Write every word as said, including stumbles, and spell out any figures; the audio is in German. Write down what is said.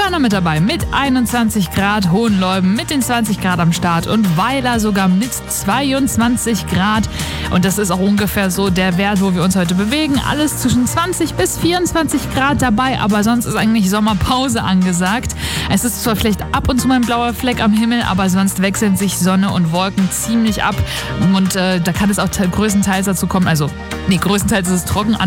noch mit dabei mit einundzwanzig Grad, Hohenleuben mit den zwanzig Grad am Start und Weiler sogar mit zweiundzwanzig Grad. Und das ist auch ungefähr so der Wert, wo wir uns heute bewegen. Alles zwischen zwanzig bis vierundzwanzig Grad dabei, aber sonst ist eigentlich Sommerpause angesagt. Es ist zwar vielleicht ab und zu mal ein blauer Fleck am Himmel, aber sonst wechseln sich Sonne und Wolken ziemlich ab. Und äh, da kann es auch größtenteils dazu kommen, also nee, größtenteils ist es trocken.